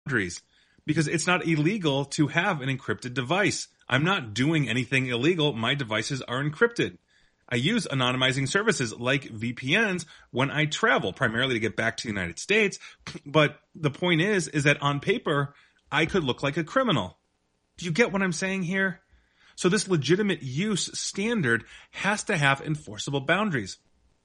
boundaries because it's not illegal to have an encrypted device. I'm not doing anything illegal. My devices are encrypted. I use anonymizing services like VPNs when I travel, primarily to get back to the United States. But the point is that on paper, I could look like a criminal. Do you get what I'm saying here? So this legitimate use standard has to have enforceable boundaries.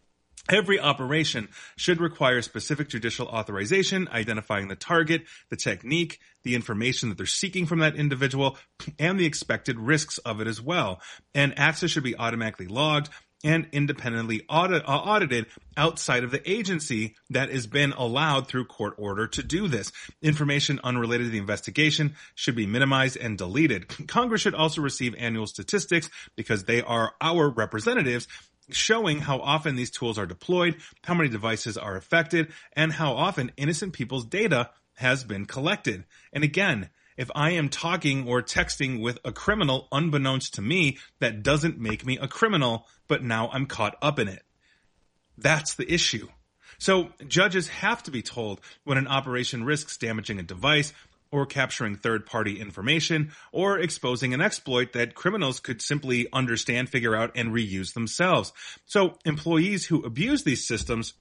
Every operation should require specific judicial authorization, identifying the target, the technique, the information that they're seeking from that individual, and the expected risks of it as well. And access should be automatically logged and independently audited outside of the agency that has been allowed through court order to do this. Information unrelated to the investigation should be minimized and deleted. Congress should also receive annual statistics because they are our representatives, showing how often these tools are deployed, how many devices are affected, and how often innocent people's data has been collected. And again, if I am talking or texting with a criminal unbeknownst to me, that doesn't make me a criminal, but now I'm caught up in it. That's the issue. So judges have to be told when an operation risks damaging a device, or capturing third-party information, or exposing an exploit that criminals could simply understand, figure out, and reuse themselves. So employees who abuse these systems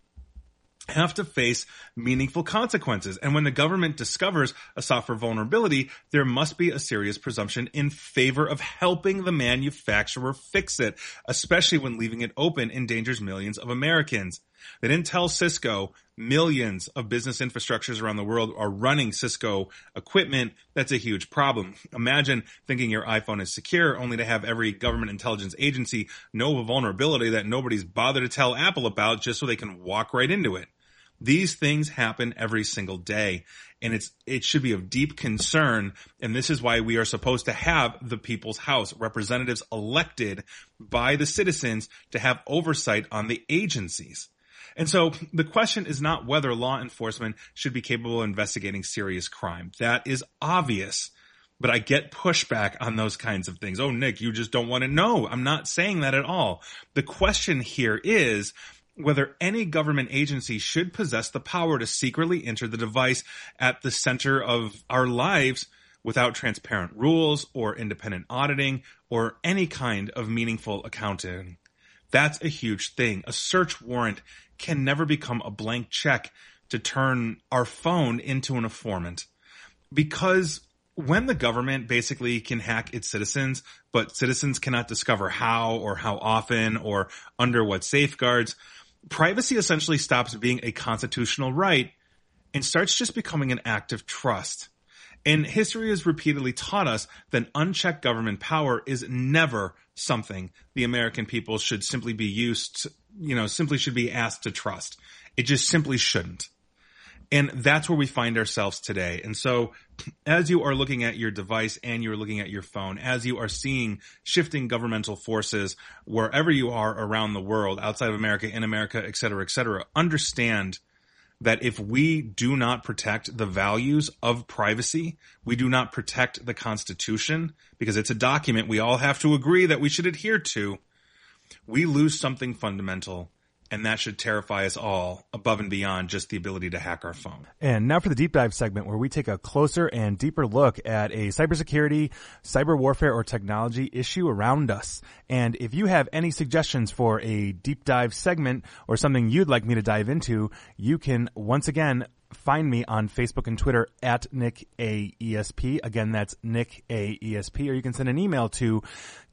have to face meaningful consequences. And when the government discovers a software vulnerability, there must be a serious presumption in favor of helping the manufacturer fix it, especially when leaving it open endangers millions of Americans. They didn't tell Cisco millions of business infrastructures around the world are running Cisco equipment. That's a huge problem. Imagine thinking your iPhone is secure only to have every government intelligence agency know a vulnerability that nobody's bothered to tell Apple about just so they can walk right into it. These things happen every single day, and it should be of deep concern, and this is why we are supposed to have the People's House, representatives elected by the citizens to have oversight on the agencies. And so the question is not whether law enforcement should be capable of investigating serious crime. That is obvious. But I get pushback on those kinds of things. Oh, Nick, you just don't want to know. I'm not saying that at all. The question here is whether any government agency should possess the power to secretly enter the device at the center of our lives without transparent rules or independent auditing or any kind of meaningful accounting. That's a huge thing. A search warrant can never become a blank check to turn our phone into an informant. Because when the government basically can hack its citizens, but citizens cannot discover how or how often or under what safeguards, privacy essentially stops being a constitutional right and starts just becoming an act of trust. And history has repeatedly taught us that unchecked government power is never something the American people should simply be simply should be asked to trust. It just simply shouldn't. And that's where we find ourselves today. And so as you are looking at your device and you're looking at your phone, as you are seeing shifting governmental forces wherever you are around the world, outside of America, in America, et cetera, understand that if we do not protect the values of privacy, we do not protect the Constitution, because it's a document we all have to agree that we should adhere to, we lose something fundamental. And that should terrify us all above and beyond just the ability to hack our phone. And now for the deep dive segment, where we take a closer and deeper look at a cybersecurity, cyber warfare, or technology issue around us. And if you have any suggestions for a deep dive segment or something you'd like me to dive into, you can once again find me on Facebook and Twitter at NickAESP. Again, that's NickAESP. Or you can send an email to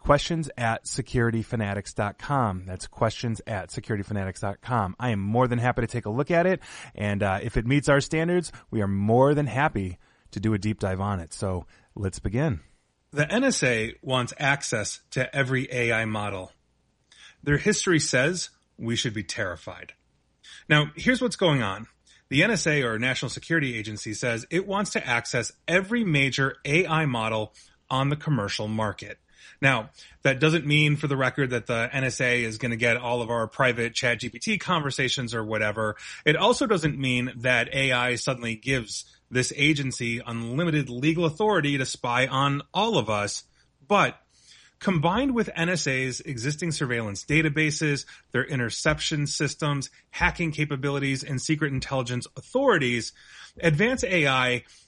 questions@securityfanatics.com. That's questions@securityfanatics.com. I am more than happy to take a look at it. And if it meets our standards, we are more than happy to do a deep dive on it. So let's begin. The NSA wants access to every AI model. Their history says we should be terrified. Now, here's what's going on. The NSA, or National Security Agency, says it wants to access every major AI model on the commercial market. Now, that doesn't mean, for the record, that the NSA is going to get all of our private ChatGPT conversations or whatever. It also doesn't mean that AI suddenly gives this agency unlimited legal authority to spy on all of us. But combined with NSA's existing surveillance databases, their interception systems, hacking capabilities, and secret intelligence authorities, advanced AI